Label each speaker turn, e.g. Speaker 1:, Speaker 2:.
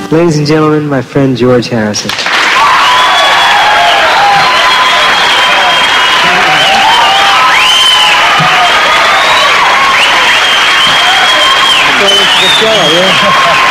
Speaker 1: Ladies and gentlemen, my friend George Harrison.
Speaker 2: Yeah.